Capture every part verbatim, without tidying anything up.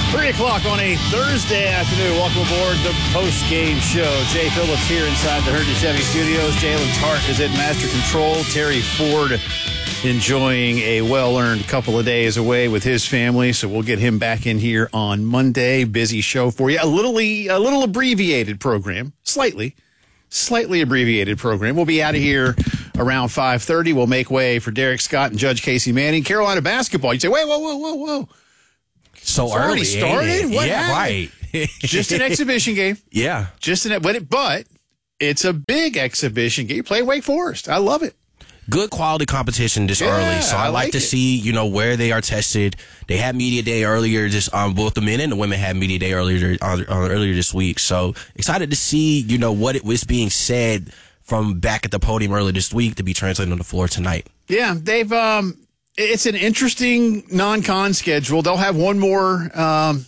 three o'clock on a Thursday afternoon. Welcome aboard the post-game show. Jay Phillips here inside the Herndon Chevy Studios. Jalen Hart is at Master Control. Terry Ford enjoying a well-earned couple of days away with his family, so we'll get him back in here on Monday. Busy show for you. A little, a little abbreviated program, slightly, slightly abbreviated program. We'll be out of here around five thirty. We'll make way for Derek Scott and Judge Casey Manning. Carolina basketball. You say, wait, whoa, whoa, whoa, whoa. So it's early, already started? What yeah, happened? right. Just an exhibition game. Yeah. Just an, but, it, but it's a big exhibition game. You play Wake Forest. I love it. Good quality competition this yeah, early. So I, I like, like to it. see, you know, where they are tested. They had media day earlier. Just um, both the men and the women had media day earlier uh, earlier this week. So excited to see, you know, what it was being said from back at the podium earlier this week to be translated on the floor tonight. Yeah, they've um, it's an interesting non-con schedule. They'll have one more um,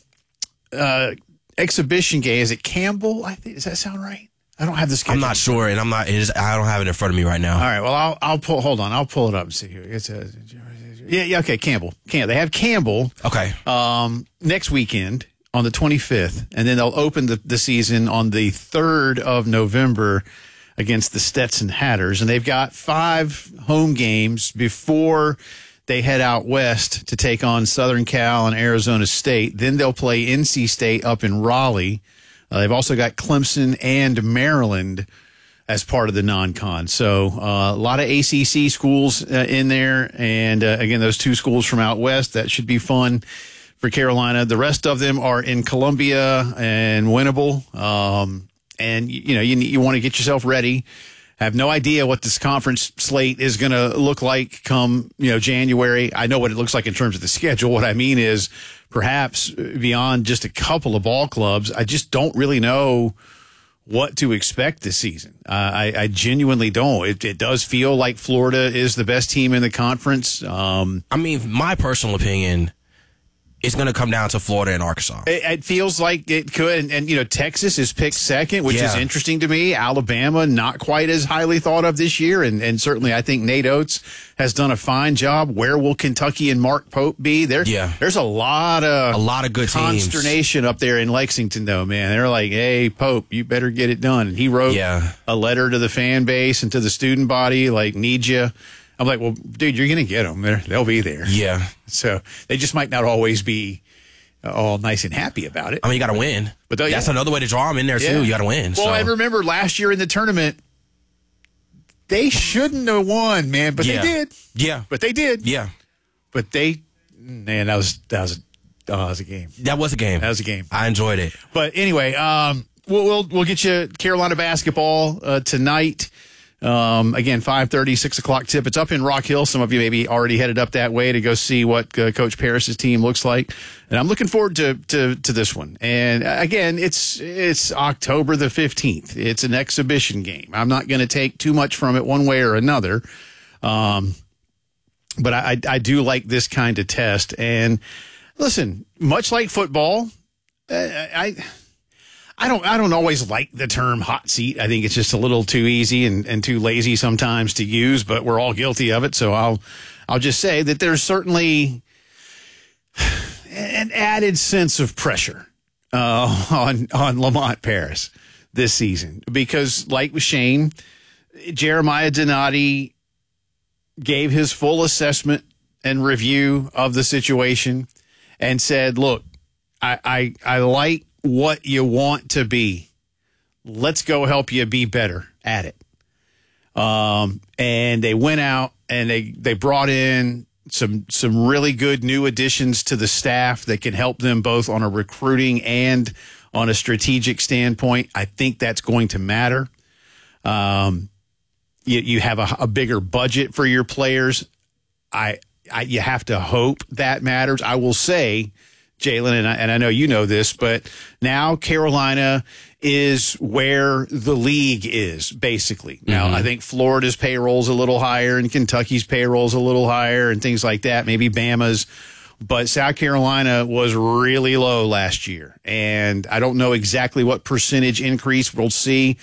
uh, exhibition game. Is it Campbell? I think does that sound right? I don't have the schedule. I'm not sure, and I'm not. It is, I don't have it in front of me right now. All right. Well, I'll I'll pull. Hold on. I'll pull it up and see here. It's a yeah yeah okay. Campbell. Can they have Campbell? Okay. Um, next weekend on the twenty-fifth, and then they'll open the the season on the third of November against the Stetson Hatters, and they've got five home games before they head out west to take on Southern Cal and Arizona State. Then they'll play N C State up in Raleigh. Uh, they've also got Clemson and Maryland as part of the non-con. So uh, a lot of A C C schools uh, in there. And, uh, again, those two schools from out west, that should be fun for Carolina. The rest of them are in Columbia and Winnable. Um, and, you know, you, you want to get yourself ready. I have no idea what this conference slate is going to look like come, you know, January. I know what it looks like in terms of the schedule. What I mean is perhaps beyond just a couple of ball clubs, I just don't really know what to expect this season. Uh, I, I genuinely don't. It, it does feel like Florida is the best team in the conference. Um, I mean, my personal opinion, it's going to come down to Florida and Arkansas. It, it feels like it could. And, and, you know, Texas is picked second, which yeah. is interesting to me. Alabama, not quite as highly thought of this year. And, and certainly I think Nate Oates has done a fine job. Where will Kentucky and Mark Pope be? There, yeah. There's a lot of a lot of good consternation teams. up there in Lexington, though, man. They're like, hey, Pope, you better get it done. And he wrote yeah. a letter to the fan base and to the student body, like, need you. I'm like, well, dude, you're going to get them. They're, they'll be there. Yeah. So they just might not always be all nice and happy about it. I mean, you got to win. But That's yeah. another way to draw them in there, yeah. too. You got to win. Well, so. I remember last year in the tournament, they shouldn't have won, man, but yeah. they did. Yeah. But they did. Yeah. But they, man, that was, that was, oh, that was a game. That was a game. That was a game. I enjoyed it. But anyway, um, we'll, we'll, we'll get you Carolina basketball uh, tonight. Um, again, five thirty, six o'clock tip. It's up in Rock Hill. Some of you maybe already headed up that way to go see what uh, Coach Parris's team looks like. And I'm looking forward to, to, to this one. And uh, again, it's, it's October the fifteenth. It's an exhibition game. I'm not going to take too much from it one way or another. Um, but I, I do like this kind of test. And listen, much like football, uh, I, I don't I don't always like the term hot seat. I think it's just a little too easy and, and too lazy sometimes to use, but we're all guilty of it. So I'll I'll just say that there's certainly an added sense of pressure uh, on on Lamont Paris this season because, like with Shane, Jeremiah Donati gave his full assessment and review of the situation and said, "Look, I I, I like what you want to be. Let's go help you be better at it." Um, and they went out and they, they brought in some, some really good new additions to the staff that can help them both on a recruiting and on a strategic standpoint. I think that's going to matter. Um, you, you have a, a bigger budget for your players. I, I, you have to hope that matters. I will say, Jalen, and I, and I know you know this, but now Carolina is where the league is, basically. Now, mm-hmm. I think Florida's payroll's a little higher and Kentucky's payroll's a little higher and things like that, maybe Bama's. But South Carolina was really low last year. And I don't know exactly what percentage increase we'll see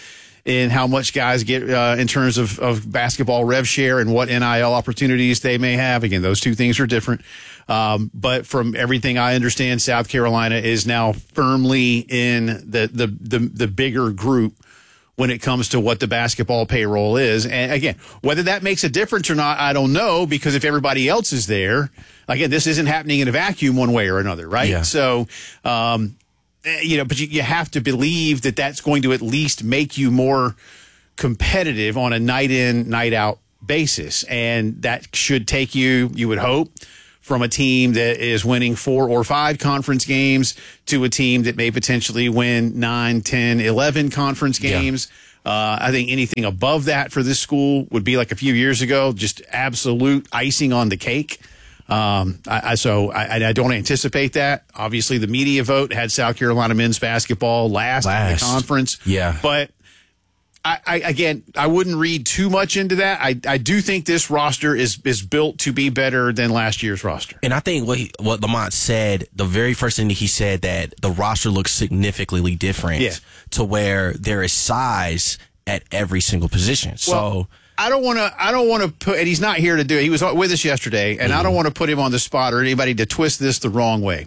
in how much guys get uh, in terms of, of basketball rev share and what N I L opportunities they may have. Again, those two things are different. Um, but from everything I understand, South Carolina is now firmly in the, the, the, the bigger group when it comes to what the basketball payroll is. And again, whether that makes a difference or not, I don't know, because if everybody else is there, again, this isn't happening in a vacuum one way or another, right? Yeah. So, um, you know, but you, you have to believe that that's going to at least make you more competitive on a night in, night out basis. And that should take you, you would hope, from a team that is winning four or five conference games to a team that may potentially win nine, ten, eleven conference games. Yeah. Uh, I think anything above that for this school would be like a few years ago, just absolute icing on the cake. Um, I, I, so I, I don't anticipate that. Obviously, the media vote had South Carolina men's basketball last, last. in the conference. Yeah. But I, I, again, I wouldn't read too much into that. I, I do think this roster is is built to be better than last year's roster. And I think what he, what Lamont said, the very first thing that he said, that the roster looks significantly different yeah. to where there is size at every single position. Well, so I don't want to. I don't want to put. And he's not here to do it. He was with us yesterday, and mm-hmm. I don't want to put him on the spot or anybody to twist this the wrong way.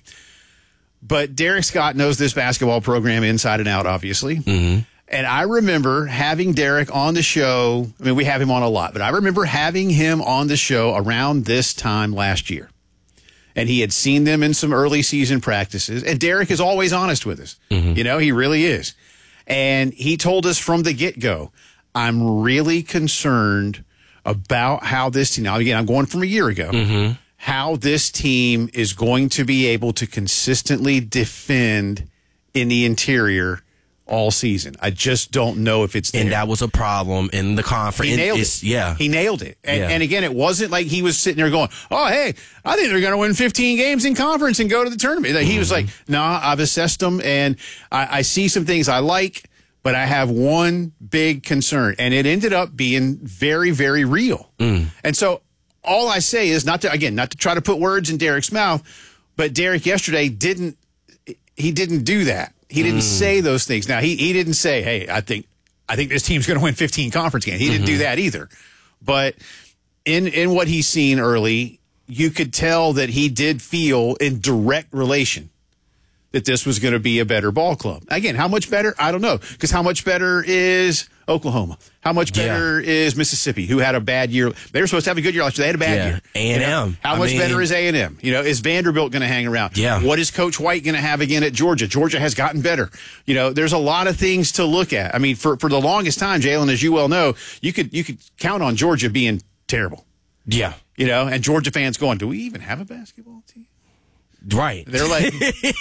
But Derek Scott knows this basketball program inside and out, obviously. Mm-hmm. And I remember having Derek on the show. I mean, we have him on a lot, but I remember having him on the show around this time last year. And he had seen them in some early season practices. And Derek is always honest with us. Mm-hmm. You know, he really is. And he told us from the get-go, I'm really concerned about how this team, now again, I'm going from a year ago, mm-hmm. how this team is going to be able to consistently defend in the interior all season. I just don't know if it's there. And that was a problem in the conference. He nailed it's, it. Yeah. He nailed it. And, yeah. and again, it wasn't like he was sitting there going, oh, hey, I think they're going to win fifteen games in conference and go to the tournament. Like, he mm-hmm. was like, nah, I've assessed them, and I, I see some things I like, but I have one big concern. And it ended up being very, very real. Mm. And so all I say is not to, again, not to try to put words in Derek's mouth, but Derek yesterday didn't, he didn't do that. He didn't mm. say those things. Now, he, he didn't say, hey, I think I think this team's going to win fifteen conference games. He didn't mm-hmm. do that either. But in in what he's seen early, you could tell that he did feel in direct relation that this was going to be a better ball club. Again, how much better? I don't know. Because how much better is Oklahoma? How much better yeah. is Mississippi, who had a bad year? They were supposed to have a good year last year. They had a bad yeah. year. A and M. You know? How I much mean, better is A and M? You know, is Vanderbilt going to hang around? Yeah. What is Coach White going to have again at Georgia? Georgia has gotten better. You know, there's a lot of things to look at. I mean, for, for the longest time, Jalen, as you well know, you could you could count on Georgia being terrible. Yeah. You know, and Georgia fans going, do we even have a basketball team? Right. They're like,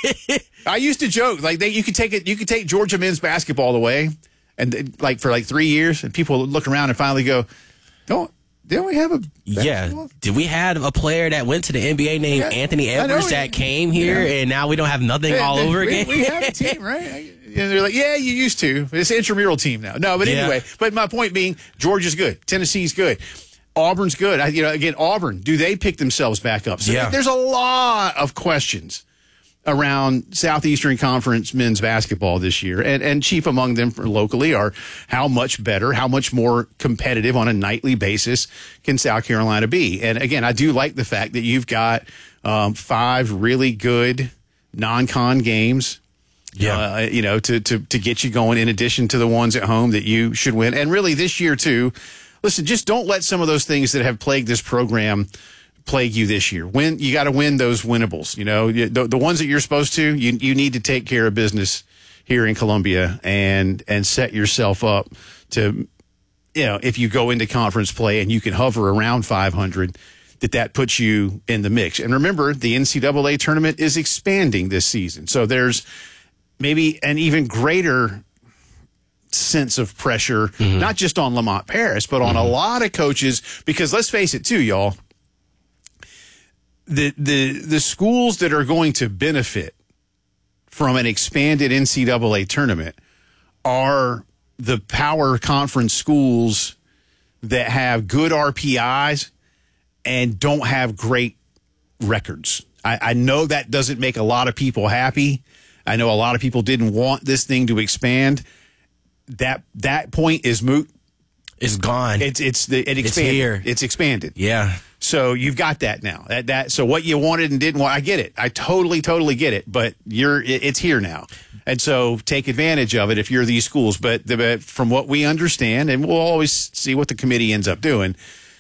I used to joke, like, they, you could take it, you could take Georgia men's basketball away, and like for like three years, and people look around and finally go, don't, didn't we have a basketball? Yeah. Did we have a player that went to the N B A named yeah, Anthony Edwards that came here, yeah. and now we don't have nothing yeah, all over we, again? We have a team, right? And they're like, yeah, you used to. It's an intramural team now. No, but yeah. anyway, but my point being, Georgia's good. Tennessee's good. Auburn's good. I, you know, again, Auburn, do they pick themselves back up? So yeah. there's a lot of questions around Southeastern Conference men's basketball this year. And, and chief among them for locally are how much better, how much more competitive on a nightly basis can South Carolina be? And again, I do like the fact that you've got um, five really good non-con games. Yeah. Uh, you know, to, to, to get you going in addition to the ones at home that you should win. And really this year too, listen, just don't let some of those things that have plagued this program plague you this year. Win, you got to win those winnables. You know, the, the ones that you're supposed to, you you need to take care of business here in Columbia and and set yourself up to, you know, if you go into conference play and you can hover around five hundred, that that puts you in the mix. And remember, the N C double A tournament is expanding this season, so there's maybe an even greater sense of pressure, mm-hmm. not just on Lamont Paris, but on mm-hmm. a lot of coaches, because let's face it too, y'all, the, the, the schools that are going to benefit from an expanded N C double A tournament are the power conference schools that have good R P Is and don't have great records. I, I know that doesn't make a lot of people happy. I know a lot of people didn't want this thing to expand. that that point is moot. It's gone. It's it's the it expanded. It's here. It's expanded. Yeah. So you've got that now. That that so what you wanted and didn't want, I get it. I totally totally get it. But you're it, it's here now, and so take advantage of it if you're these schools. But, the, but from what we understand, and we'll always see what the committee ends up doing,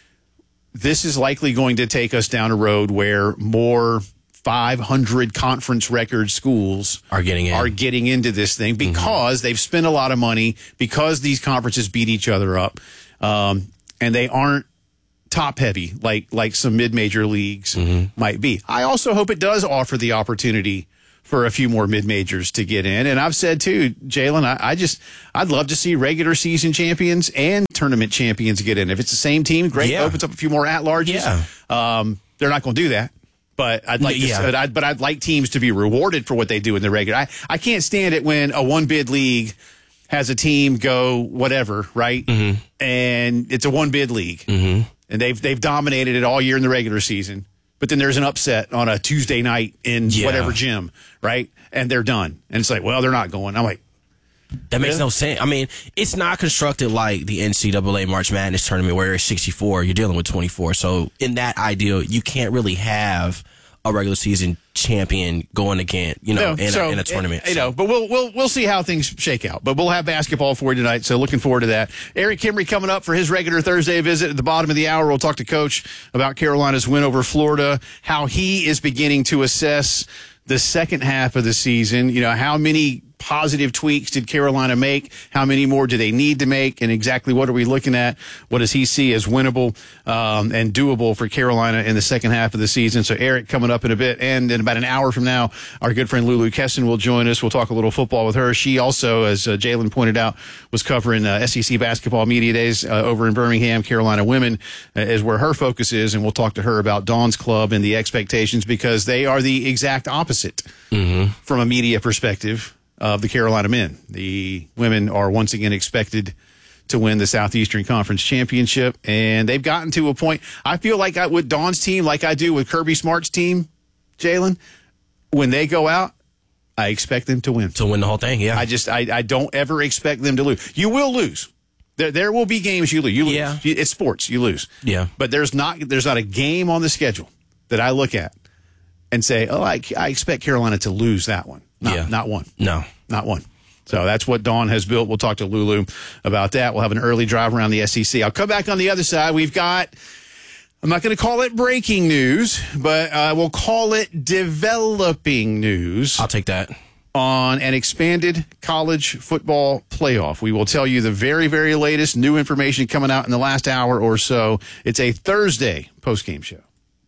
this is likely going to take us down a road where more five hundred conference record schools are getting in. are getting into this thing because mm-hmm. they've spent a lot of money, because these conferences beat each other up, um, and they aren't top heavy like like some mid-major leagues mm-hmm. might be. I also hope it does offer the opportunity for a few more mid-majors to get in. And I've said too, Jalen, I, I just I'd love to see regular season champions and tournament champions get in. If it's the same team, great. Yeah. Opens up a few more at-larges. Yeah. Um, they're not going to do that. But I'd like yeah. to, I'd, but I'd like teams to be rewarded for what they do in the regular. I, I can't stand it when a one bid league has a team go whatever, right? Mm-hmm. And it's a one bid league, mm-hmm. and they've they've dominated it all year in the regular season. But then there's an upset on a Tuesday night in yeah. whatever gym, right? And they're done. And it's like, well, they're not going. I'm like, that makes really? no sense. I mean, it's not constructed like the N C double A March Madness tournament where it's sixty-four, you're dealing with twenty-four. So in that ideal, you can't really have a regular season champion going again, you know, no, in, so, a, in a tournament. You so. know, but we'll we'll we'll see how things shake out. But we'll have basketball for you tonight, so looking forward to that. Eric Kimry coming up for his regular Thursday visit at the bottom of the hour. We'll talk to Coach about Carolina's win over Florida, how he is beginning to assess the second half of the season. You know, how many positive tweaks did Carolina make? How many more do they need to make? And exactly what are we looking at? What does he see as winnable um, and doable for Carolina in the second half of the season? So Eric coming up in a bit. And in about an hour from now, our good friend Lulu Kesson will join us. We'll talk a little football with her. She also, as uh, Jalen pointed out, was covering uh, S E C basketball media days uh, over in Birmingham. Carolina women uh, is where her focus is. And we'll talk to her about Dawn's Club and the expectations, because they are the exact opposite mm-hmm. from a media perspective of the Carolina men. The women are once again expected to win the Southeastern Conference Championship, and they've gotten to a point. I feel like I, with Dawn's team, like I do with Kirby Smart's team, Jalen, when they go out, I expect them to win. To win the whole thing, yeah. I just, I, I don't ever expect them to lose. You will lose. There, there will be games you lose. You lose. Yeah. It's sports. You lose. Yeah. But there's not, there's not a game on the schedule that I look at and say, oh, I, I expect Carolina to lose that one. Not, yeah. not one. No. Not one. So that's what Dawn has built. We'll talk to Lulu about that. We'll have an early drive around the S E C. I'll come back on the other side. We've got, I'm not going to call it breaking news, but uh, we'll call it developing news. I'll take that. On an expanded college football playoff. We will tell you the very, very latest new information coming out in the last hour or so. It's a Thursday postgame show.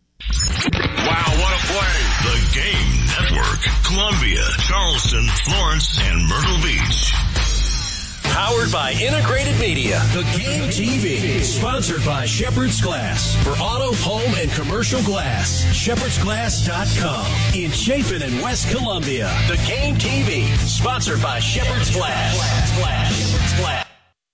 Wow, what a play. The Game Network. Columbia, Charleston, Florence, and Myrtle Beach. Powered by Integrated Media. The Game T V. Sponsored by Shepherd's Glass. For auto, home, and commercial glass. Shepherds Glass dot com. In Chapin and West Columbia. The Game T V. Sponsored by Shepherd's Glass. Glass. Glass. Shepherd's Glass.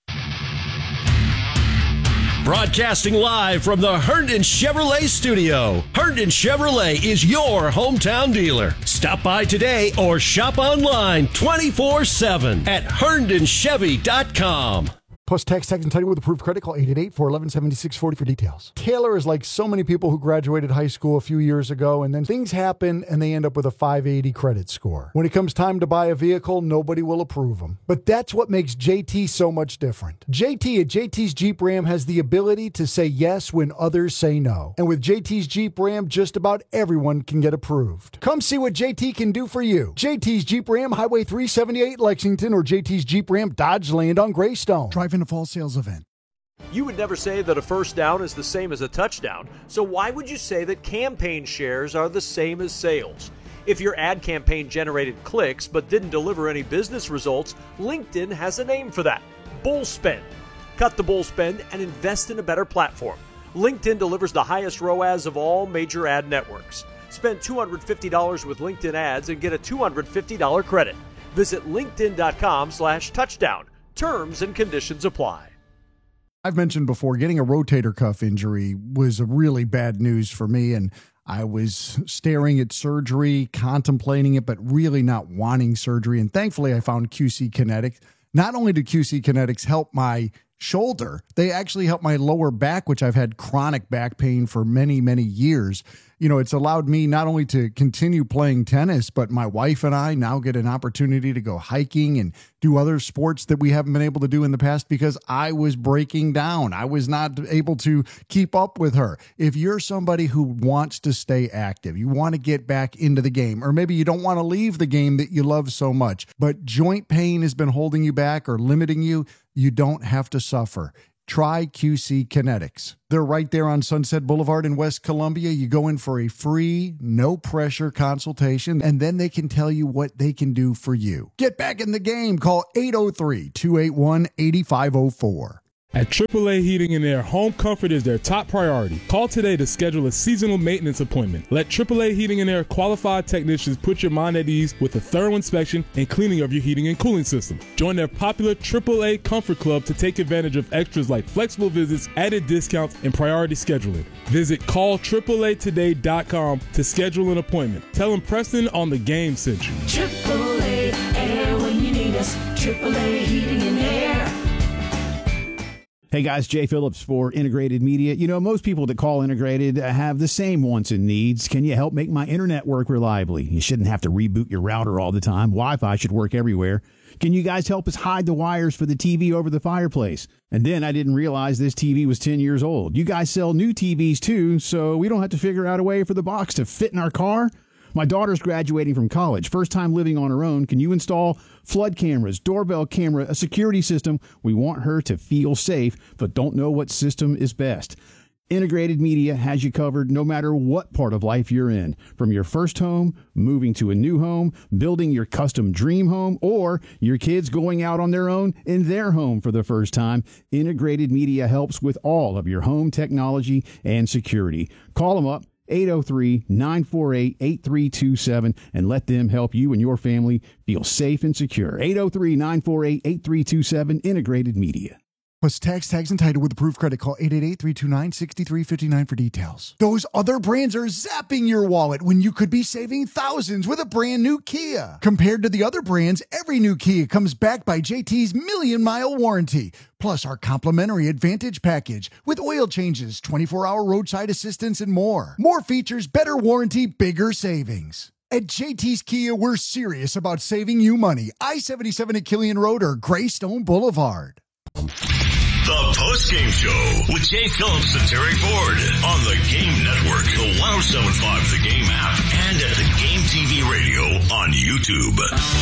Broadcasting live from the Herndon Chevrolet studio. Herndon Chevrolet is your hometown dealer. Stop by today or shop online twenty-four seven at herndon chevy dot com. Plus tax, tax, and title with approved credit. Call eight eight eight, four one one, seven six four zero for details. Taylor is like so many people who graduated high school a few years ago, and then things happen, and they end up with a five eighty credit score. When it comes time to buy a vehicle, nobody will approve them. But that's what makes J T so much different. J T at J T's Jeep Ram has the ability to say yes when others say no. And with J T's Jeep Ram, just about everyone can get approved. Come see what J T can do for you. J T's Jeep Ram, Highway three seventy-eight, Lexington, or J T's Jeep Ram, Dodge Land on Greystone. Drive-in a fall sales event. You would never say that a first down is the same as a touchdown, so why would you say that campaign shares are the same as sales? If your ad campaign generated clicks but didn't deliver any business results, LinkedIn has a name for that: bull spend. Cut the bull spend and invest in a better platform. LinkedIn delivers the highest R O A S of all major ad networks. Spend two hundred fifty dollars with LinkedIn ads and get a two hundred fifty dollars credit. Visit linkedin.com slash touchdown. Terms and conditions apply. I've mentioned before, getting a rotator cuff injury was a really bad news for me, and I was staring at surgery, contemplating it, but really not wanting surgery. And thankfully, I found Q C Kinetic. Not only do Q C Kinetics help my shoulder, they actually help my lower back, which I've had chronic back pain for many, many years. You know, it's allowed me not only to continue playing tennis, but my wife and I now get an opportunity to go hiking and do other sports that we haven't been able to do in the past because I was breaking down. I was not able to keep up with her. If you're somebody who wants to stay active, you want to get back into the game, or maybe you don't want to leave the game that you love so much, but joint pain has been holding you back or limiting you, you don't have to suffer. Try Q C Kinetics. They're right there on Sunset Boulevard in West Columbia. You go in for a free, no-pressure consultation, and then they can tell you what they can do for you. Get back in the game. Call eight oh three, two eight one, eight five oh four. At triple A Heating and Air, home comfort is their top priority. Call today to schedule a seasonal maintenance appointment. Let triple A Heating and Air qualified technicians put your mind at ease with a thorough inspection and cleaning of your heating and cooling system. Join their popular triple A Comfort Club to take advantage of extras like flexible visits, added discounts, and priority scheduling. Visit call triple A today dot com to schedule an appointment. Tell them Preston on the Game sent you. triple A Air when you need us. triple A Heating and Air. Hey guys, Jay Phillips for Integrated Media. You know, most people that call Integrated have the same wants and needs. Can you help make my internet work reliably? You shouldn't have to reboot your router all the time. Wi-Fi should work everywhere. Can you guys help us hide the wires for the T V over the fireplace? And then I didn't realize this T V was ten years old. You guys sell new T Vs too, so we don't have to figure out a way for the box to fit in our car? My daughter's graduating from college, first time living on her own. Can you install flood cameras, doorbell camera, a security system? We want her to feel safe, but don't know what system is best. Integrated Media has you covered no matter what part of life you're in. From your first home, moving to a new home, building your custom dream home, or your kids going out on their own in their home for the first time, Integrated Media helps with all of your home technology and security. Call them up. eight oh three, nine four eight, eight three two seven, and let them help you and your family feel safe and secure. eight oh three, nine four eight, eight three two seven, Integrated Media. Plus tax tags and title with approved credit. Call eight eight eight, three two nine, six three five nine for details. Those other brands are zapping your wallet when you could be saving thousands with a brand new Kia. Compared to the other brands, every new Kia comes backed by J T's Million Mile Warranty. Plus our complimentary Advantage package with oil changes, twenty-four hour roadside assistance, and more. More features, better warranty, bigger savings. At J T's Kia, we're serious about saving you money. I seventy-seven at Killian Road or Greystone Boulevard. The Post-Game Show with Jay Phillips and Terry Ford on the Game Network, the one oh seven point five The Game app, and at the Game T V radio on YouTube.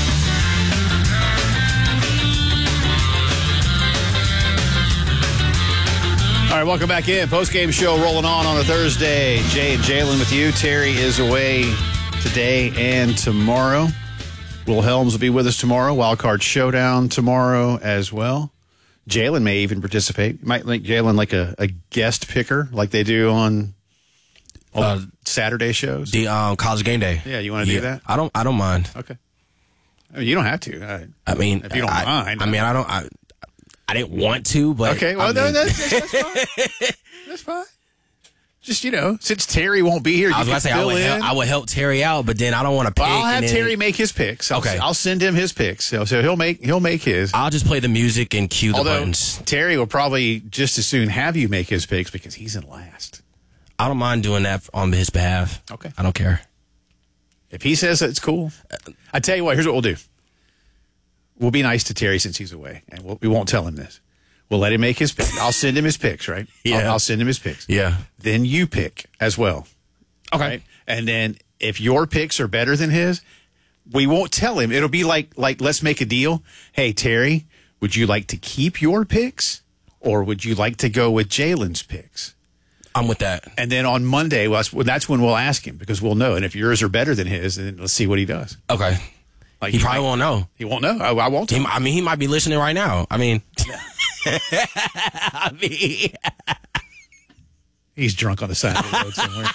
All right, welcome back in. Post-Game Show rolling on on a Thursday. Jay and Jalen with you. Terry is away today and tomorrow. Will Helms will be with us tomorrow. Wildcard Showdown tomorrow as well. Jalen may even participate. You might make Jalen like a, a guest picker like they do on, on uh, Saturday shows. The um, College Game Day. Yeah, you want to yeah, do that? I don't I don't mind. Okay. I mean, you don't have to. I, I mean, if you don't I, mind. I mean, I don't I, I didn't want to, but okay, well, I no, mean, that's, that's fine. That's fine. Just, you know, since Terry won't be here, you I was can going to say, I fill would, in. help, I would help Terry out, but then I don't want to pick. Well, I'll have and then, Terry make his picks. I'll, Okay. I'll send him his picks. So, so he'll make he'll make his. I'll just play the music and cue the Although buttons. Terry will probably just as soon have you make his picks because he's in last. I don't mind doing that on his behalf. Okay. I don't care. If he says it's cool, I tell you what, here's what we'll do. We'll be nice to Terry since he's away, and we'll, we won't tell him this. We'll let him make his picks. I'll send him his picks, right? Yeah. I'll, I'll send him his picks. Yeah. Then you pick as well. Okay. Right? And then if your picks are better than his, we won't tell him. It'll be like, like let's make a deal. Hey, Terry, would you like to keep your picks or would you like to go with Jalen's picks? I'm with that. And then on Monday, well, that's, that's when we'll ask him because we'll know. And if yours are better than his, then let's see what he does. Okay. Like he, he probably might, won't know. He won't know. I, I won't tell he, him. I mean, he might be listening right now. I mean, I mean, he's drunk on the side of the road somewhere.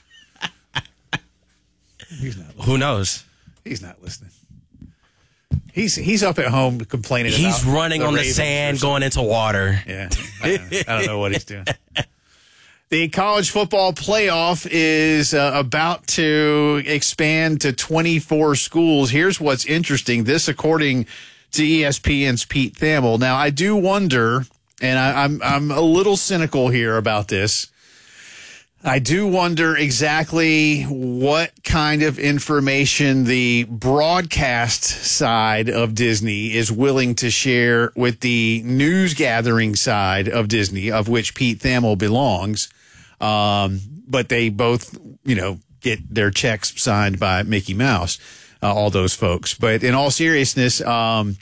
He's not listening. Who knows? He's not listening. He's he's up at home complaining. He's about running the on the Ravens sand, going into water. Yeah, I don't, I don't know what he's doing. The college football playoff is uh, about to expand to twenty-four schools. Here's what's interesting. This, according to E S P N's Pete Thamel. Now, I do wonder, and I, I'm I'm a little cynical here about this. I do wonder exactly what kind of information the broadcast side of Disney is willing to share with the news gathering side of Disney, of which Pete Thamel belongs. Um, but they both, you know, get their checks signed by Mickey Mouse, uh, all those folks. But in all seriousness, um,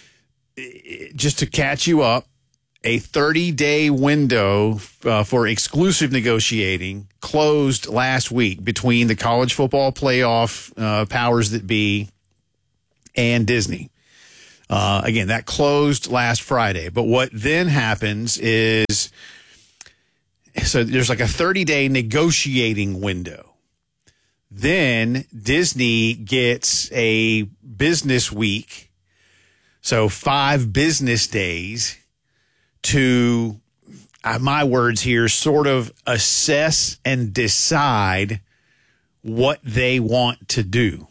just to catch you up, a thirty-day window uh, for exclusive negotiating closed last week between the college football playoff uh, powers that be and Disney. Uh, again, that closed last Friday. But what then happens is, so there's like a thirty-day negotiating window. Then Disney gets a business week, so five business days, to, uh, my words here, sort of assess and decide what they want to do.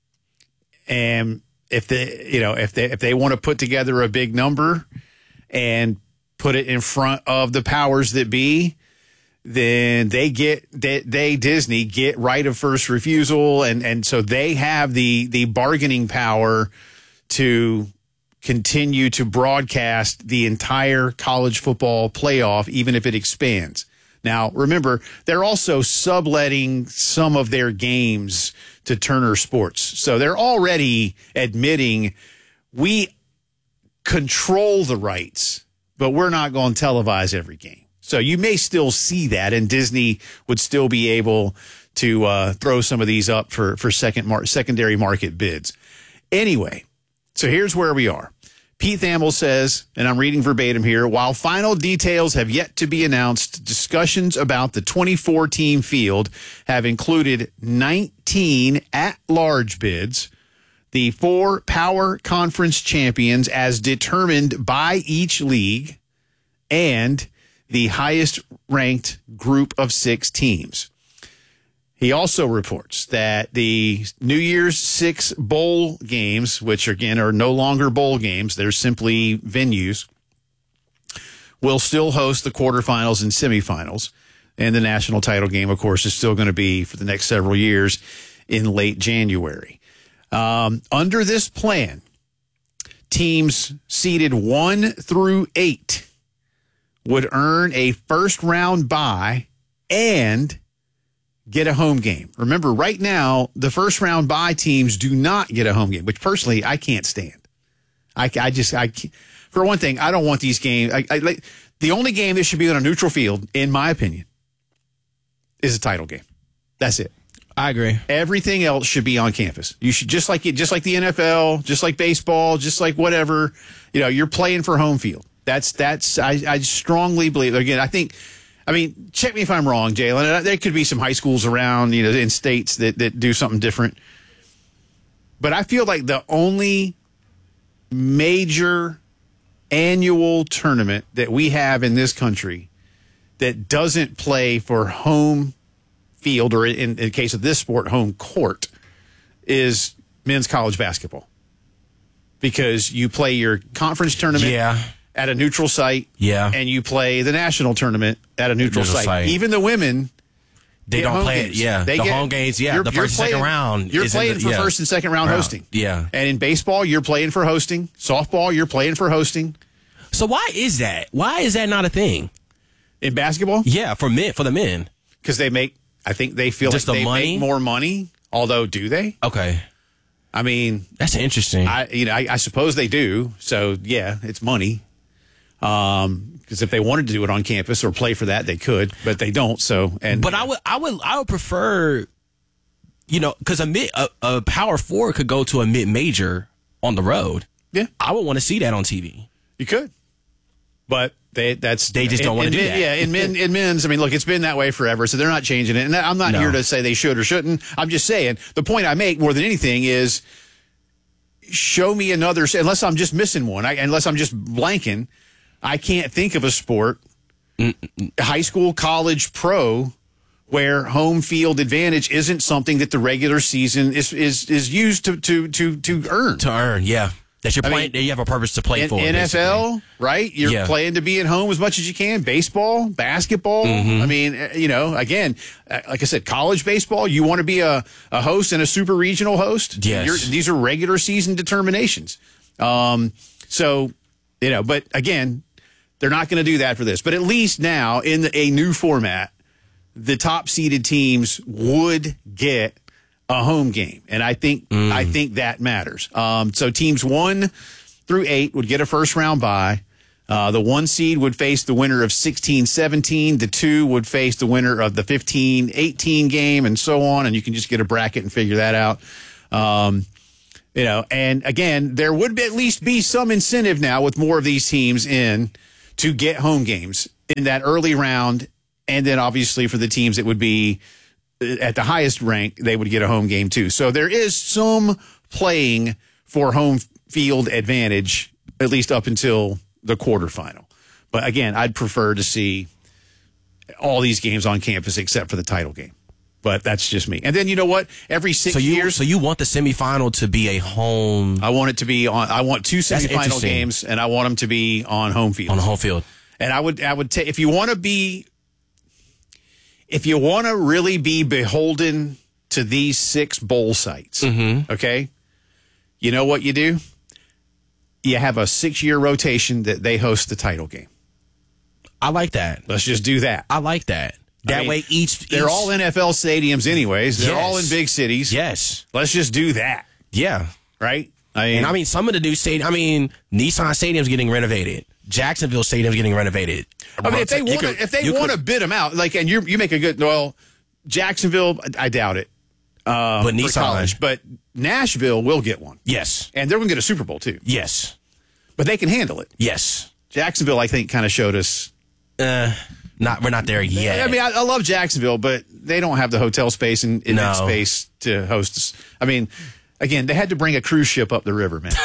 And if they, you know, if they, if they want to put together a big number and put it in front of the powers that be, then they get, they, they Disney get right of first refusal. And, and so they have the, the bargaining power to continue to broadcast the entire college football playoff, even if it expands. Now, remember, they're also subletting some of their games to Turner Sports. So they're already admitting we control the rights, but we're not going to televise every game. So you may still see that, and Disney would still be able to uh, throw some of these up for, for second mar- secondary market bids. Anyway, so here's where we are. Pete Thamel says, and I'm reading verbatim here, while final details have yet to be announced, discussions about the twenty-four team field have included nineteen at-large bids, the four power conference champions as determined by each league, and the highest ranked group of six teams. He also reports that the New Year's Six bowl games, which again are no longer bowl games, they're simply venues, will still host the quarterfinals and semifinals. And the national title game, of course, is still going to be for the next several years in late January. Um, under this plan, teams seeded one through eight would earn a first round bye and get a home game. Remember, right now, the first round bye teams do not get a home game, which personally I can't stand. I, I just, I can't. For one thing, I don't want these games. I, I, like, the only game that should be on a neutral field, in my opinion, is a title game. That's it. I agree. Everything else should be on campus. You should, just like it, just like the N F L, just like baseball, just like whatever. You know, you're playing for home field. That's that's. I, I strongly believe. Again, I think. I mean, check me if I'm wrong, Jalen. There could be some high schools around, you know, in states that, that do something different. But I feel like the only major annual tournament that we have in this country that doesn't play for home field, or in, in the case of this sport, home court, is men's college basketball. Because you play your conference tournament. Yeah. At a neutral site, yeah, and you play the national tournament at a neutral, neutral site. site. Even the women, they don't play it. Yeah, they the get, home games. Yeah, you're, the 1st and second round. You're playing the, for yeah. first and second round, round hosting. Yeah, and in baseball, you're playing for hosting. Softball, you're playing for hosting. So why is that? Why is that not a thing in basketball? Yeah, for men, for the men, because they make. I think they feel Just like the they money? make more money. Although, do they? Okay. I mean, that's interesting. I you know I, I suppose they do. So yeah, it's money. Um, because if they wanted to do it on campus or play for that, they could, but they don't. So, and but I would, I would, I would prefer, you know, because a mid, a, a power four could go to a mid major on the road. Yeah, I would want to see that on T V. You could, but they that's they just don't want to do men, that. Yeah, in men, in men's, I mean, look, it's been that way forever, so they're not changing it. And I'm not no. here to say they should or shouldn't. I'm just saying the point I make more than anything is show me another, unless I'm just missing one, I, unless I'm just blanking. I can't think of a sport, Mm-mm. high school, college, pro, where home field advantage isn't something that the regular season is is, is used to, to to to earn. To earn, yeah. That you're I playing, mean, you have a purpose to play in, for. N F L, basically. Right? You're yeah. playing to be at home as much as you can. Baseball, basketball. Mm-hmm. I mean, you know, again, like I said, college baseball, you want to be a, a host and a super regional host? Yes. You're, these are regular season determinations. Um, so, you know, but again, they're not going to do that for this. But at least now, in the, a new format, the top seeded teams would get a home game, and I think mm. I think that matters. Um, so teams one through eight would get a first round bye. Uh, the one seed would face the winner of sixteen seventeen. The two would face the winner of the fifteen eighteen game, and so on. And you can just get a bracket and figure that out. Um, you know, and again, there would be at least be some incentive now with more of these teams in to get home games in that early round, and then obviously for the teams it would be at the highest rank, they would get a home game too. So there is some playing for home field advantage, at least up until the quarterfinal. But again, I'd prefer to see all these games on campus except for the title game. But that's just me. And then you know what? Every six so you, years, so you want the semifinal to be a home? I want it to be on. I want two semifinal games, and I want them to be on home field. On home field. And I would, I would take if you want to be. If you want to really be beholden to these six bowl sites, mm-hmm. okay, you know what you do? You have a six-year rotation that they host the title game. I like that. Let's just do that. I like that. That I mean, way each, each... They're all N F L stadiums anyways. They're yes. all in big cities. Yes. Let's just do that. Yeah. Right? I mean, and I mean, some of the new stadiums, I mean, Nissan Stadium's getting renovated. Jacksonville Stadium's getting renovated. I mean, if they want to, if they want to bid them out, like, and you you make a good, well, Jacksonville, I doubt it. Uh, but Nissan, college, but Nashville will get one. Yes, and they're going to get a Super Bowl too. Yes, but they can handle it. Yes, Jacksonville, I think, kind of showed us. Uh, not we're not there yet. I mean, I, I love Jacksonville, but they don't have the hotel space and event no. space to host us. I mean, again, they had to bring a cruise ship up the river, man.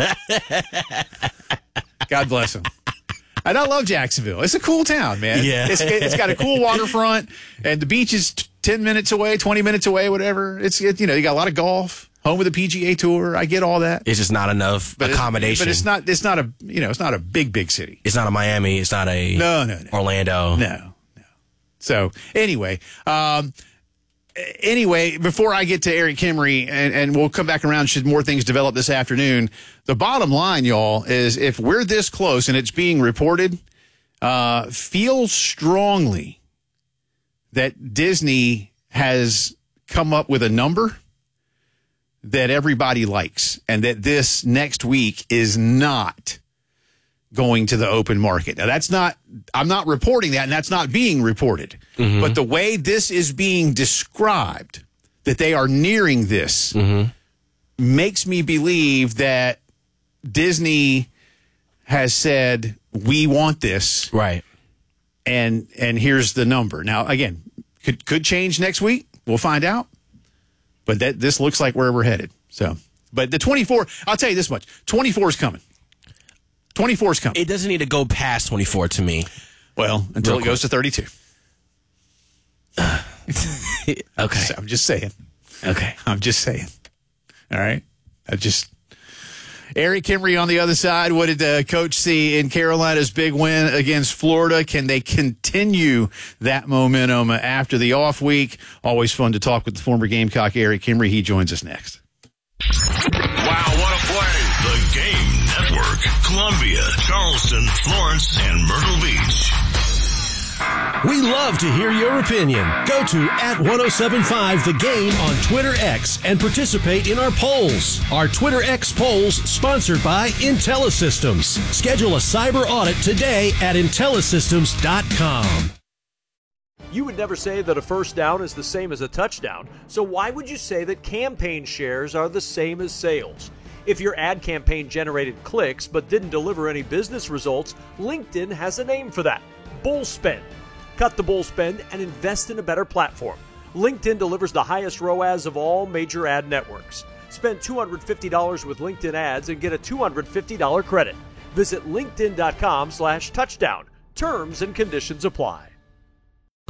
God bless them. And I love Jacksonville. It's a cool town, man. Yeah. It's, it's got a cool waterfront, and the beach is ten minutes away, twenty minutes away, whatever. It's, it, you know, you got a lot of golf, home of the P G A Tour. I get all that. It's just not enough but accommodation. It's, but it's not, it's not a, you know, it's not a big, big city. It's not a Miami. It's not a no, no, no. Orlando. No, no. So anyway, um, Anyway, before I get to Eric Kimry, and, and we'll come back around should more things develop this afternoon, the bottom line, y'all, is if we're this close and it's being reported, uh, feel strongly that Disney has come up with a number that everybody likes, and that this next week is not going to the open market. Now, that's not, I'm not reporting that, and that's not being reported. Mm-hmm. But the way this is being described, that they are nearing this, mm-hmm. makes me believe that Disney has said, we want this. Right. And and here's the number. Now, again, could could change next week. We'll find out. But that this looks like where we're headed. So, but the twenty-four, I'll tell you this much. twenty-four is coming. twenty-four is coming. It doesn't need to go past twenty-four to me. Well, until Real it goes quick. to thirty-two. Okay. So I'm just saying. Okay. I'm just saying. All right. I just. Eric Kimry on the other side. What did the coach see in Carolina's big win against Florida? Can they continue that momentum after the off week? Always fun to talk with the former Gamecock Eric Kimry. He joins us next. Wow, what a play. The Game Network. Columbia, Charleston, Florence, and Myrtle Beach. We love to hear your opinion. Go to at ten seventy-five The Game on Twitter X and participate in our polls. Our Twitter X polls sponsored by IntelliSystems. Schedule a cyber audit today at intellisystems dot com. You would never say that a first down is the same as a touchdown, so why would you say that campaign shares are the same as sales? If your ad campaign generated clicks but didn't deliver any business results, LinkedIn has a name for that. Bull spend. Cut the bull spend and invest in a better platform. LinkedIn delivers the highest R O A S of all major ad networks. Spend two hundred fifty dollars with LinkedIn ads and get a two hundred fifty dollars credit. Visit linkedin dot com slash touchdown. Terms and conditions apply.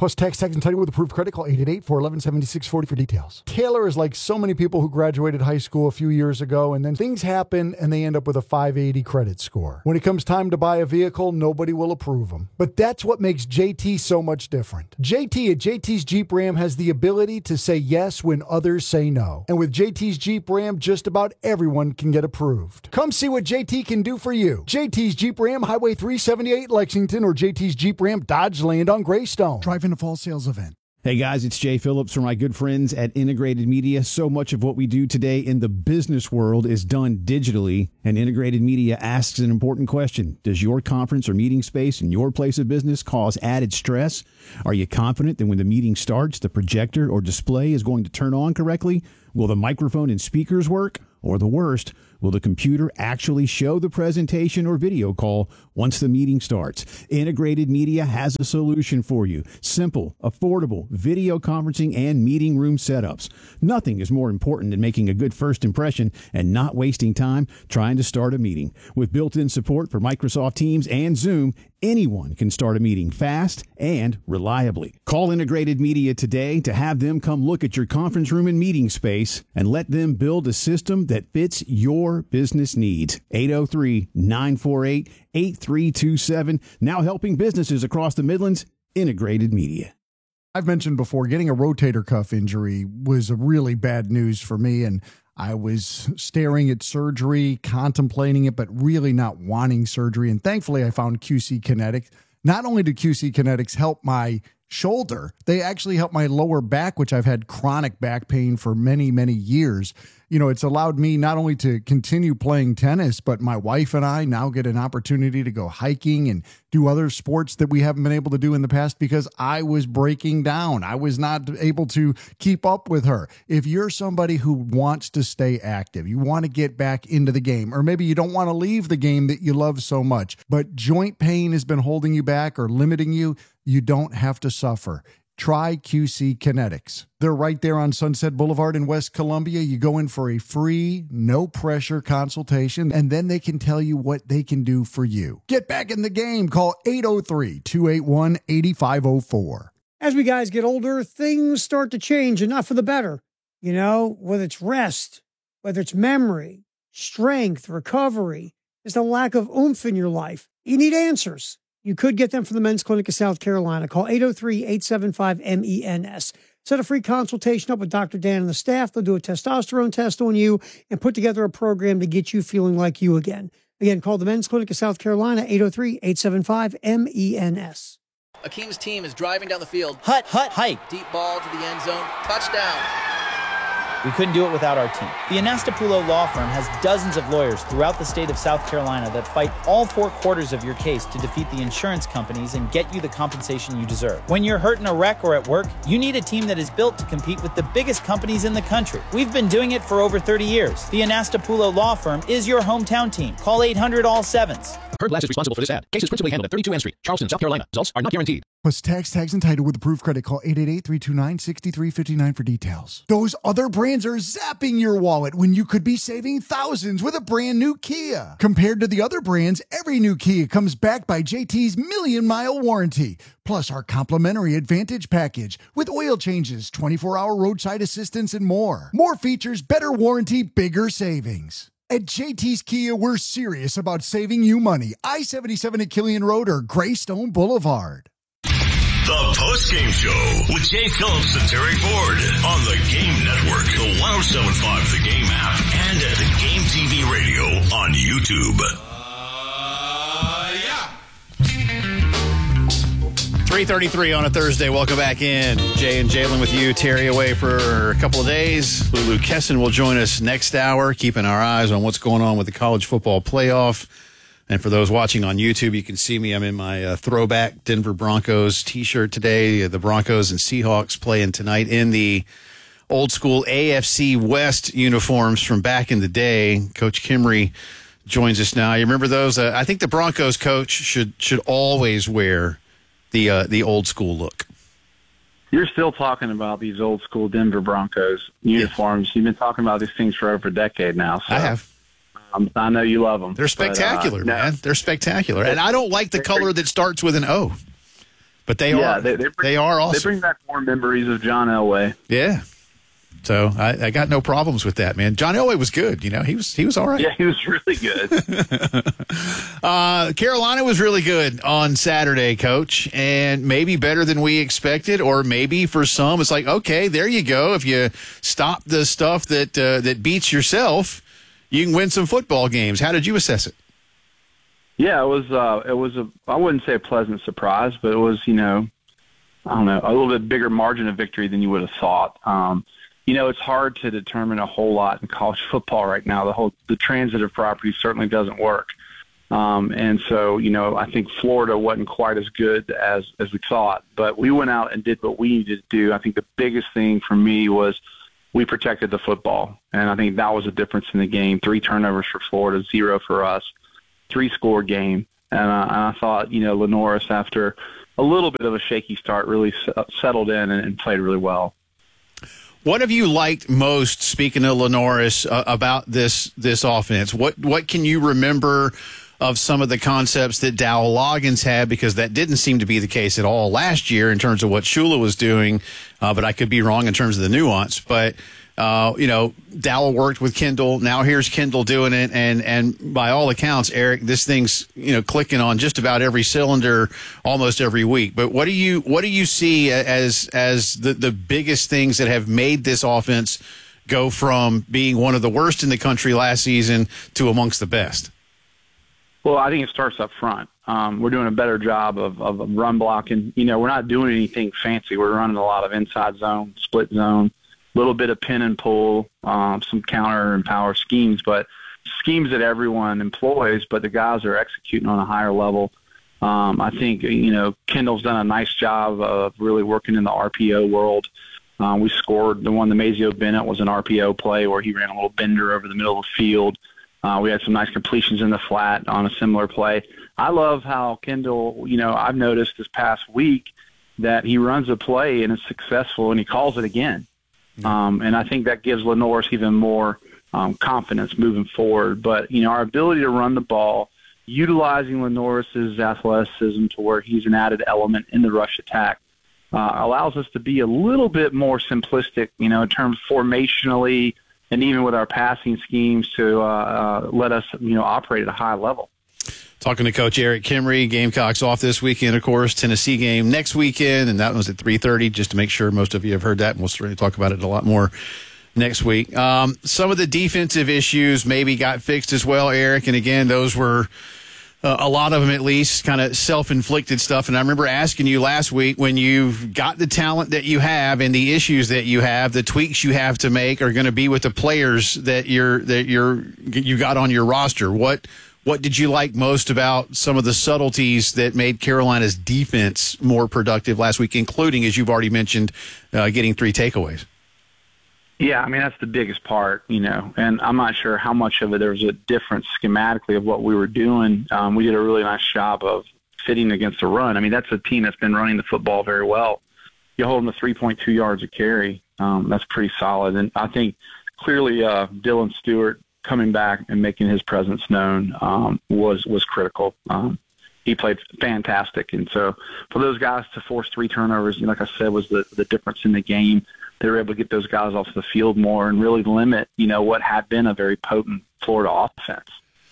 Plus tax, tax, and title with approved credit. Call eight eight eight, four one one, seven six four zero for details. Taylor is like so many people who graduated high school a few years ago, and then things happen and they end up with a five eighty credit score. When it comes time to buy a vehicle, nobody will approve them. But that's what makes J T so much different. J T at J T's Jeep Ram has the ability to say yes when others say no. And with J T's Jeep Ram, just about everyone can get approved. Come see what J T can do for you. J T's Jeep Ram, Highway three seventy-eight, Lexington, or J T's Jeep Ram, Dodge Land on Greystone. Drive in a fall sales event. Hey guys, it's Jay Phillips from my good friends at Integrated Media. So much of what we do today in the business world is done digitally, and Integrated Media asks an important question. Does your conference or meeting space in your place of business cause added stress? Are you confident that when the meeting starts, the projector or display is going to turn on correctly? Will the microphone and speakers work? Or the worst, will the computer actually show the presentation or video call once the meeting starts? Integrated Media has a solution for you. Simple, affordable video conferencing and meeting room setups. Nothing is more important than making a good first impression and not wasting time trying to start a meeting. With built-in support for Microsoft Teams and Zoom, anyone can start a meeting fast and reliably. Call Integrated Media today to have them come look at your conference room and meeting space and let them build a system that fits your business needs. eight oh three, nine four eight, eight three two seven. Now helping businesses across the Midlands. Integrated Media. I've mentioned before, getting a rotator cuff injury was a really bad news for me, and I was staring at surgery, contemplating it, but really not wanting surgery. And thankfully, I found Q C Kinetics. Not only did Q C Kinetics help my shoulder, they actually helped my lower back, which I've had chronic back pain for many, many years. You know, it's allowed me not only to continue playing tennis, but my wife and I now get an opportunity to go hiking and do other sports that we haven't been able to do in the past because I was breaking down. I was not able to keep up with her. If you're somebody who wants to stay active, you want to get back into the game, or maybe you don't want to leave the game that you love so much, but joint pain has been holding you back or limiting you, you don't have to suffer. Try Q C Kinetics. They're right there on Sunset Boulevard in West Columbia. You go in for a free, no-pressure consultation, and then they can tell you what they can do for you. Get back in the game. Call eight oh three, two eight one, eight five oh four. As we guys get older, things start to change, and not for the better. You know, whether it's rest, whether it's memory, strength, recovery, just a lack of oomph in your life. You need answers. You could get them from the Men's Clinic of South Carolina. Call eight oh three, eight seven five, M E N S. Set a free consultation up with Doctor Dan and the staff. They'll do a testosterone test on you and put together a program to get you feeling like you again. Again, call the Men's Clinic of South Carolina, eight oh three, eight seven five, M E N S. Akeem's team is driving down the field. Hut, hut, hike. Deep ball to the end zone. Touchdown. We couldn't do it without our team. The Anastapulo Law Firm has dozens of lawyers throughout the state of South Carolina that fight all four quarters of your case to defeat the insurance companies and get you the compensation you deserve. When you're hurt in a wreck or at work, you need a team that is built to compete with the biggest companies in the country. We've been doing it for over thirty years. The Anastapulo Law Firm is your hometown team. Call eight hundred all sevens. Herb Glass is responsible for this ad. Case is principally handled at thirty-two N Street, Charleston, South Carolina. Results are not guaranteed. Plus tax, tags, and title with approved credit. Call eight eight eight, three two nine, six three five nine for details. Those other brands are zapping your wallet when you could be saving thousands with a brand new Kia. Compared to the other brands, every new Kia comes backed by J T's Million Mile Warranty. Plus our complimentary Advantage package with oil changes, twenty-four hour roadside assistance, and more. More features, better warranty, bigger savings. At J T's Kia, we're serious about saving you money. I seventy-seven at Killian Road or Greystone Boulevard. The Post-Game Show with Jay Phillips and Terry Ford on the Game Network, the one oh seven point five The Game app, and at the Game T V radio on YouTube. Uh, yeah. three thirty-three on a Thursday. Welcome back in. Jay and Jalen with you. Terry away for a couple of days. Lulu Kesson will join us next hour, keeping our eyes on what's going on with the college football playoff. And for those watching on YouTube, you can see me. I'm in my uh, throwback Denver Broncos T-shirt today. The Broncos and Seahawks playing tonight in the old school A F C West uniforms from back in the day. Coach Kimry joins us now. You remember those? Uh, I think the Broncos coach should should always wear the uh, the old school look. You're still talking about these old school Denver Broncos uniforms. Yes. You've been talking about these things for over a decade now. So. I have. Um, I know you love them. They're spectacular, but, uh, man. They're spectacular. And I don't like the color that starts with an O. But they yeah, are they, they, bring, they are awesome. They bring back more memories of John Elway. Yeah. So I, I got no problems with that, man. John Elway was good. You know, he was he was all right. Yeah, he was really good. uh, Carolina was really good on Saturday, Coach, and maybe better than we expected, or maybe for some it's like, okay, there you go. If you stop the stuff that uh, that beats yourself, you can win some football games. How did you assess it? Yeah, it was uh, it was a I wouldn't say a pleasant surprise, but it was, you know, I don't know, a little bit bigger margin of victory than you would have thought. Um, You know, it's hard to determine a whole lot in college football right now. The whole the transitive property certainly doesn't work. Um, and so, you know, I think Florida wasn't quite as good as, as we thought. But we went out and did what we needed to do. I think the biggest thing for me was we protected the football. And I think that was a difference in the game. Three turnovers for Florida, zero for us, three-score game. And, uh, and I thought, you know, Lenoris, after a little bit of a shaky start, really s- settled in and, and played really well. What have you liked most, speaking of Lenoris, uh, about this this offense? What what can you remember of some of the concepts that Dowell Loggins had? Because that didn't seem to be the case at all last year in terms of what Shula was doing, uh, but I could be wrong in terms of the nuance. But, uh, you know, Dowell worked with Kendall. Now here's Kendall doing it. And, and by all accounts, Eric, this thing's, you know, clicking on just about every cylinder almost every week. But what do you what do you see as as the, the biggest things that have made this offense go from being one of the worst in the country last season to amongst the best? Well, I think it starts up front. Um, we're doing a better job of, of run blocking. You know, we're not doing anything fancy. We're running a lot of inside zone, split zone, a little bit of pin and pull, um, some counter and power schemes, but schemes that everyone employs, but the guys are executing on a higher level. Um, I think, you know, Kendall's done a nice job of really working in the R P O world. Um, we scored the one, the Mazio Bennett was an R P O play where he ran a little bender over the middle of the field. Uh, we had some nice completions in the flat on a similar play. I love how Kendall, you know, I've noticed this past week that he runs a play and it's successful and he calls it again. Um, and I think that gives Lenoris even more um, confidence moving forward. But, you know, our ability to run the ball, utilizing Lenoris's athleticism to where he's an added element in the rush attack, uh, allows us to be a little bit more simplistic, you know, in terms formationally and even with our passing schemes to uh, uh, let us, you know, operate at a high level. Talking to Coach Eric Kimry, Gamecocks off this weekend, of course, Tennessee game next weekend, and that was at three thirty, just to make sure most of you have heard that, and we'll certainly talk about it a lot more next week. Um, some of the defensive issues maybe got fixed as well, Eric, and again, those were uh, a lot of them at least kind of self-inflicted stuff, and I remember asking you last week, when you've got the talent that you have and the issues that you have, the tweaks you have to make are going to be with the players that you're that you're you got on your roster. What What did you like most about some of the subtleties that made Carolina's defense more productive last week, including, as you've already mentioned, uh, getting three takeaways? Yeah, I mean, that's the biggest part, you know, and I'm not sure how much of it there was a difference schematically of what we were doing. Um, we did a really nice job of fitting against the run. I mean, that's a team that's been running the football very well. You hold them to three point two yards a carry. Um, that's pretty solid. And I think clearly uh, Dylan Stewart coming back and making his presence known um, was was critical. Um, he played fantastic, and so for those guys to force three turnovers, you know, like I said, was the the difference in the game. They were able to get those guys off the field more and really limit, you know, what had been a very potent Florida offense.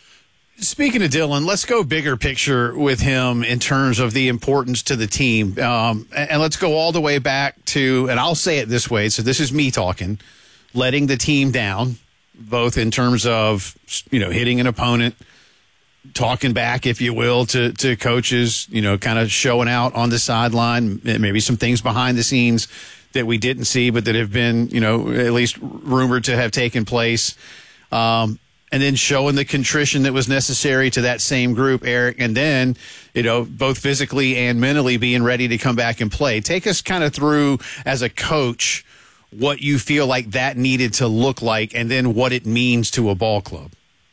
Speaking of Dylan, let's go bigger picture with him in terms of the importance to the team, um, and, and let's go all the way back to, and I'll say it this way. So this is me talking, letting the team down, both in terms of, you know, hitting an opponent, talking back, if you will, to, to coaches, you know, kind of showing out on the sideline, maybe some things behind the scenes that we didn't see, but that have been, you know, at least rumored to have taken place. Um, and then showing the contrition that was necessary to that same group, Eric, and then, you know, both physically and mentally being ready to come back and play. Take us kind of through, as a coach, what you feel like that needed to look like, and then what it means to a ball club.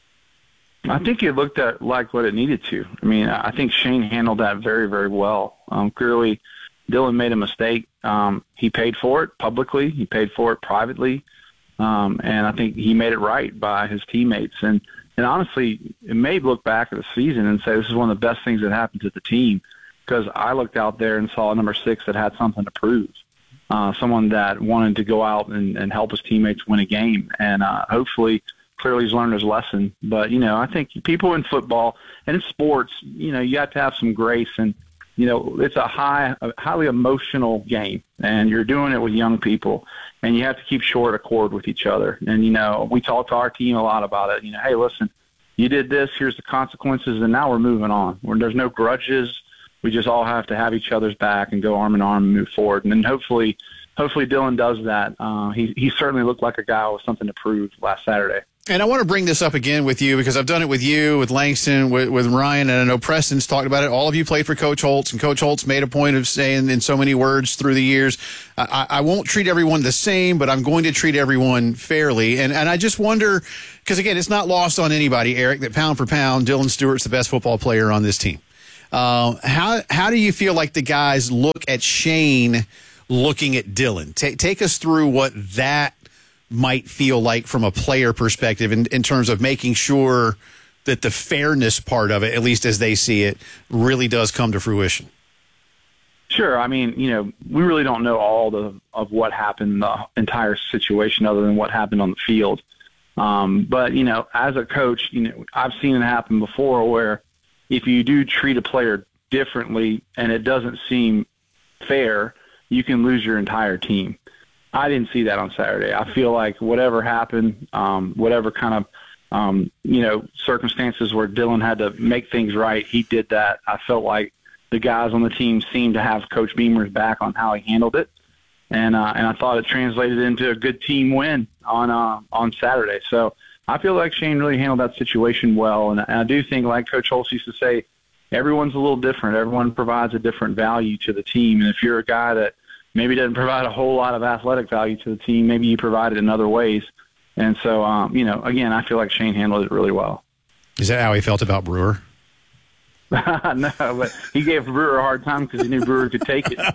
I think it looked at like what it needed to. I mean, I think Shane handled that very, very well. Um, clearly, Dylan made a mistake. Um, he paid for it publicly. He paid for it privately. Um, and I think he made it right by his teammates. And, and honestly, it may look back at the season and say this is one of the best things that happened to the team. because I looked out there and saw a number six that had something to prove, uh, someone that wanted to go out and, and help his teammates win a game. And uh, hopefully, clearly he's learned his lesson. But, you know, I think people in football and in sports, you know, you have to have some grace. And, you know, it's a high, a highly emotional game, and you're doing it with young people, and you have to keep short accord with each other. And, you know, we talk to our team a lot about it. You know, hey, listen, you did this, here's the consequences, and now we're moving on. Where there's no grudges. We just all have to have each other's back and go arm in arm and move forward. And then hopefully, hopefully Dylan does that. Uh, he, he certainly looked like a guy with something to prove last Saturday. And I want to bring this up again with you because I've done it with you, with Langston, with, with Ryan, and I know Preston's talked about it. All of you played for Coach Holtz, and Coach Holtz made a point of saying in so many words through the years, I, I won't treat everyone the same, but I'm going to treat everyone fairly. And, and I just wonder, because, again, it's not lost on anybody, Eric, that pound for pound, Dylan Stewart's the best football player on this team. Uh, how how do you feel like the guys look at Shane looking at Dylan? Take take us through what that might feel like from a player perspective in, in terms of making sure that the fairness part of it, at least as they see it, really does come to fruition. Sure. I mean, you know, we really don't know all the of what happened, the entire situation, other than what happened on the field. Um, but, you know, as a coach, you know, I've seen it happen before where if you do treat a player differently and it doesn't seem fair, you can lose your entire team. I didn't see that on Saturday. I feel like whatever happened, um, whatever kind of, um, you know, circumstances where Dylan had to make things right, he did that. I felt like the guys on the team seemed to have Coach Beamer's back on how he handled it. And uh, and I thought it translated into a good team win on uh, on Saturday. So I feel like Shane really handled that situation well. And, and I do think, like Coach Holtz used to say, everyone's a little different. Everyone provides a different value to the team. And if you're a guy that maybe doesn't provide a whole lot of athletic value to the team, maybe you provide it in other ways. And so, um, you know, again, I feel like Shane handled it really well. Is that how he felt about Brewer? No, but he gave Brewer a hard time because he knew Brewer could take it.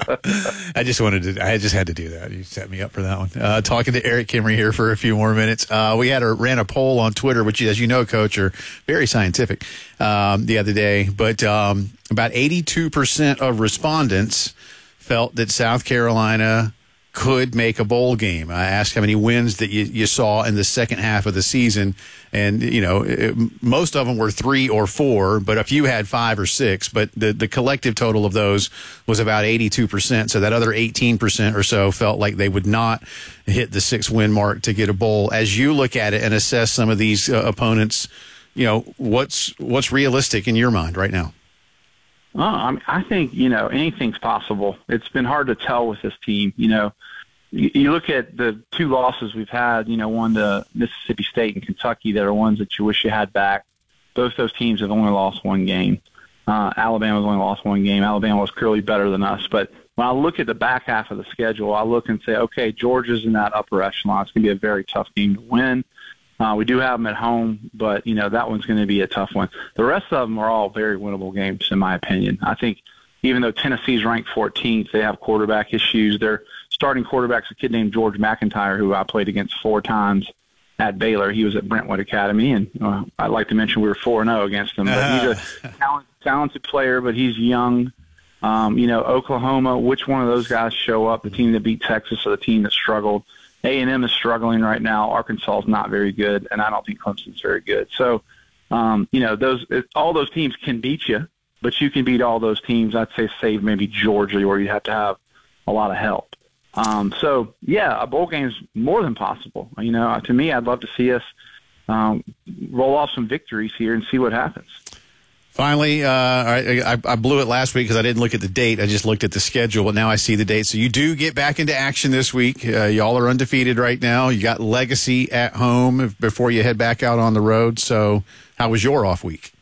I just wanted to, I just had to do that. You set me up for that one. Uh, talking to Eric Kimry here for a few more minutes. Uh, we had a, ran a poll on Twitter, which, as you know, Coach, are very scientific, um, the other day, but um, about eighty-two percent of respondents felt that South Carolina could make a bowl game. I asked how many wins that you, you saw in the second half of the season, and you know it, most of them were three or four, but a few had five or six. But the the collective total of those was about eighty-two percent. So that other eighteen percent or so felt like they would not hit the six win mark to get a bowl. As you look at it and assess some of these uh, opponents, you know what's what's realistic in your mind right now? Oh, I mean, I think, you know, anything's possible. It's been hard to tell with this team. You know, you, you look at the two losses we've had, you know, one to Mississippi State and Kentucky that are ones that you wish you had back. Both those teams have only lost one game. Uh, Alabama's only lost one game. Alabama was clearly better than us. But when I look at the back half of the schedule, I look and say, okay, Georgia's in that upper echelon. It's going to be a very tough game to win. Uh, we do have them at home, but, you know, that one's going to be a tough one. The rest of them are all very winnable games, in my opinion. I think even though Tennessee's ranked fourteenth, they have quarterback issues. Their starting quarterback's a kid named George McIntyre, who I played against four times at Baylor. He was at Brentwood Academy, and uh, I'd like to mention we were four and oh against him. But he's a talent, talented player, but he's young. Um, you know, Oklahoma, which one of those guys show up, the team that beat Texas or the team that struggled? A and M is struggling right now. Arkansas is not very good, and I don't think Clemson's very good. So, um, you know, those all those teams can beat you, but you can beat all those teams. I'd say save maybe Georgia, where you have to have a lot of help. Um, so, yeah, a bowl game is more than possible. You know, to me, I'd love to see us um, roll off some victories here and see what happens. Finally, uh, I, I blew it last week because I didn't look at the date. I just looked at the schedule, but now I see the date. So you do get back into action this week. Uh, y'all are undefeated right now. You got Legacy at home before you head back out on the road. So how was your off week?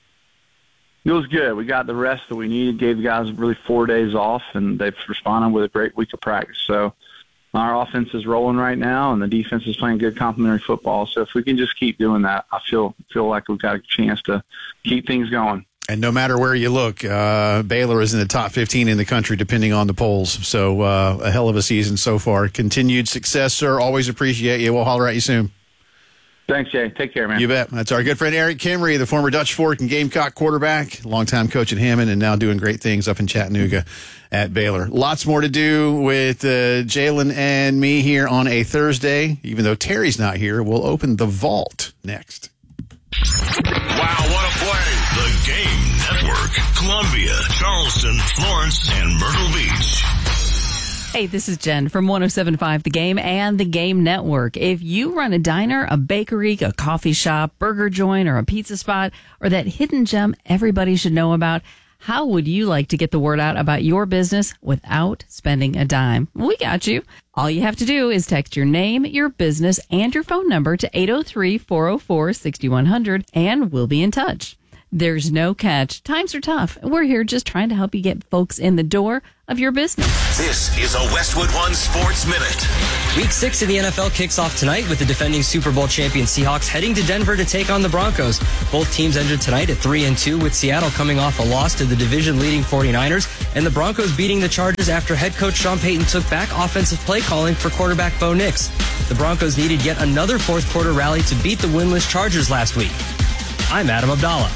It was good. We got the rest that we needed, gave the guys really four days off, and they've responded with a great week of practice. So our offense is rolling right now, and the defense is playing good complementary football. So if we can just keep doing that, I feel feel like we've got a chance to keep things going. And no matter where you look, uh, Baylor is in the top fifteen in the country, depending on the polls. So uh, a hell of a season so far. Continued success, sir. Always appreciate you. We'll holler at you soon. Thanks, Jay. Take care, man. You bet. That's our good friend Eric Kimry, the former Dutch Fork and Gamecock quarterback, longtime coach at Hammond, and now doing great things up in Chattanooga at Baylor. Lots more to do with uh, Jalen and me here on a Thursday. Even though Terry's not here, we'll open the vault next. Wow, what a play. The Game Network. Columbia, Charleston, Florence, and Myrtle Beach. Hey, this is Jen from one oh seven point five The Game and The Game Network. If you run a diner, a bakery, a coffee shop, burger joint, or a pizza spot, or that hidden gem everybody should know about, how would you like to get the word out about your business without spending a dime? We got you. All you have to do is text your name, your business, and your phone number to eight oh three, four oh four, six one zero zero, and we'll be in touch. There's no catch. Times are tough. We're here just trying to help you get folks in the door of your business. This is a Westwood One Sports Minute. Week six of the N F L kicks off tonight with the defending Super Bowl champion Seahawks heading to Denver to take on the Broncos. Both teams entered tonight at three and two, with Seattle coming off a loss to the division-leading forty-niners, and the Broncos beating the Chargers after head coach Sean Payton took back offensive play calling for quarterback Bo Nix. The Broncos needed yet another fourth-quarter rally to beat the winless Chargers last week. I'm Adam Abdallah.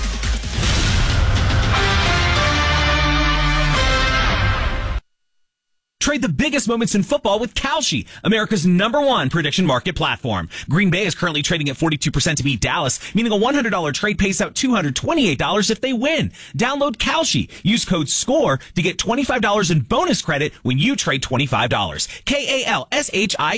Trade the biggest moments in football with Kalshi, America's number one prediction market platform. Green Bay is currently trading at forty-two percent to beat Dallas, meaning a one hundred dollars trade pays out two hundred twenty-eight dollars if they win. Download Kalshi. Use code SCORE to get twenty-five dollars in bonus credit when you trade twenty-five dollars. K A L S H I